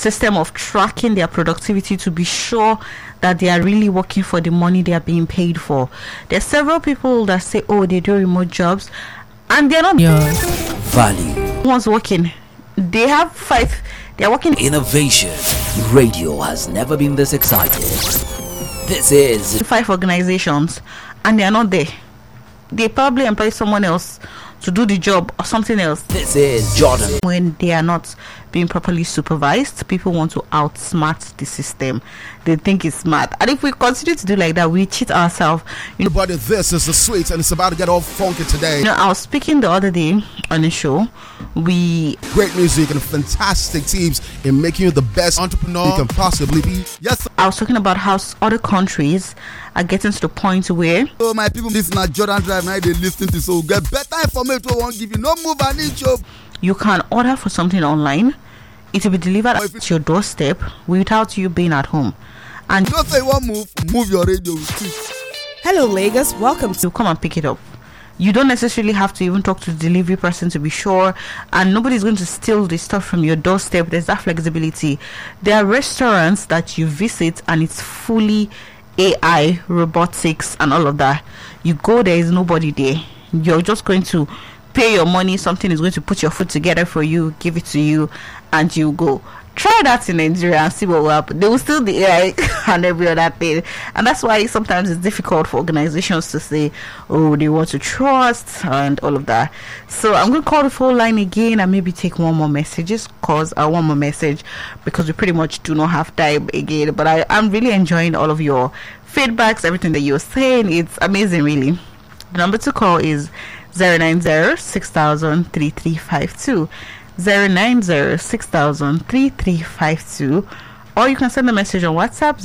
system of tracking their productivity to be sure that they are really working for the money they are being paid for. There's several people that say, oh, they do remote jobs, and they're not value. One's working. They have 5. They're working. Innovation. Radio has never been this excited. This is 5 organizations, and they are not there. They probably employ someone else to do the job or something else. This is Jordan. When they are not being properly supervised, people want to outsmart the system. They think it's smart, and if we continue to do like that, we cheat ourselves. Everybody, this is the Sweets, and it's about to get all funky today. You know, I was speaking the other day on a show. Great music and fantastic teams in making you the best entrepreneur you can possibly be. Yes, I was talking about how other countries are getting to the point where, oh my people, this is not Jordan Drive. Now they listen to, so get better information. Won't give you no move an inch up. You can order for something online. It will be delivered at your doorstep without you being at home. And don't say one move your radio too. Hello Lagos, welcome to come and pick it up. You don't necessarily have to even talk to the delivery person to be sure, and nobody's going to steal the stuff from your doorstep. There's that flexibility. There are restaurants that you visit and it's fully AI, robotics and all of that. You go, there is nobody there. You're just going to pay your money, something is going to put your food together for you, give it to you, and you go. Try that in Nigeria and see what will happen. They will still be AI and every other thing, and that's why sometimes it's difficult for organizations to say, oh, they want to trust and all of that. So I'm going to call the phone line again and maybe take one more message because we pretty much do not have time again. But I'm really enjoying all of your feedbacks, everything that you're saying. It's amazing, really. The number to call is 090-6000-3352. 090-6000-3352, or you can send a message on WhatsApp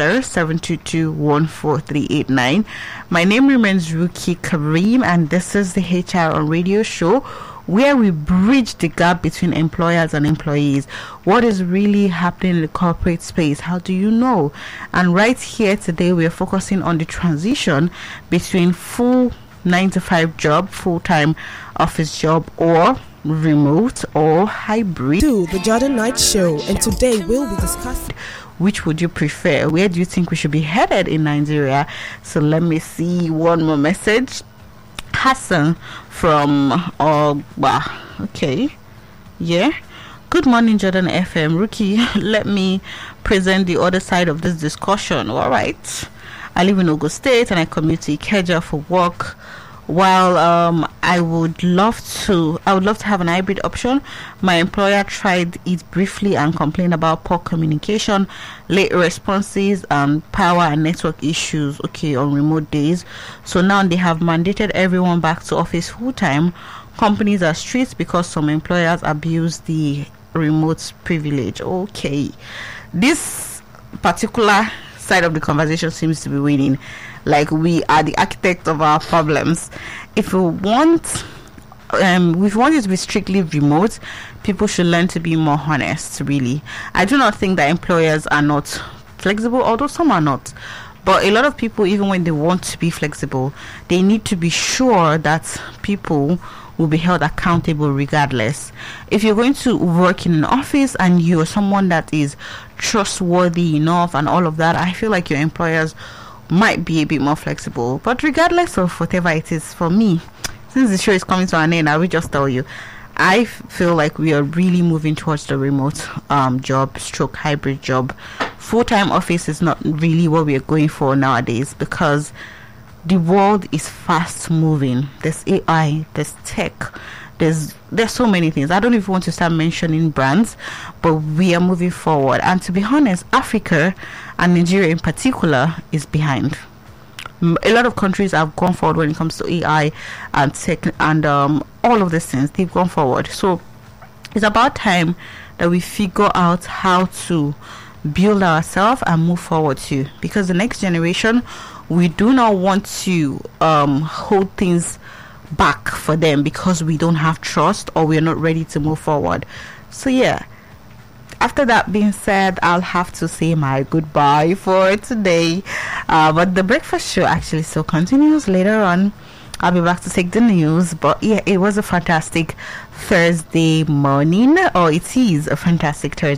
080-722-14389. My name remains Ruki Kareem, and this is the HR on Radio show, where we bridge the gap between employers and employees. What is really happening in the corporate space? How do you know? And right here today, we are focusing on the transition between full 9-to-5 job, full-time office job, or remote or hybrid. To the Jordan Knight Show, and today we'll be discussing which would you prefer. Where do you think we should be headed in Nigeria? So let me see one more message. Hassan from Ogba. Okay, yeah. Good morning, Jordan FM. Rookie, let me present the other side of this discussion. All right, I live in Ogun State and I commute to Ikeja for work. While I would love to have an hybrid option, my employer tried it briefly and complained about poor communication, late responses, and power and network issues, on remote days. So now they have mandated everyone back to office full time. Companies are strict because some employers abuse the remote privilege. Okay, this particular side of the conversation seems to be winning. Like, we are the architect of our problems. If we want it to be strictly remote, people should learn to be more honest, really. I do not think that employers are not flexible, although some are not. But a lot of people, even when they want to be flexible, they need to be sure that people will be held accountable regardless. If you're going to work in an office and you're someone that is trustworthy enough and all of that, I feel like your employers might be a bit more flexible. But regardless of whatever it is, for me, since the show is coming to an end, I will just tell you, I feel like we are really moving towards the remote job stroke hybrid job. Full-time office is not really what we are going for nowadays, because the world is fast moving. There's AI, there's tech, there's so many things. I don't even want to start mentioning brands, but we are moving forward. And to be honest, Africa and Nigeria in particular is behind. A lot of countries have gone forward when it comes to AI and tech and all of these things. They've gone forward. So it's about time that we figure out how to build ourselves and move forward too, because the next generation, we do not want to hold things back for them because we don't have trust or we're not ready to move forward. So yeah, after that being said, I'll have to say my goodbye for today, but the breakfast show actually still continues later on. I'll be back to take the news. But yeah, it was a fantastic Thursday morning, or it is a fantastic Thursday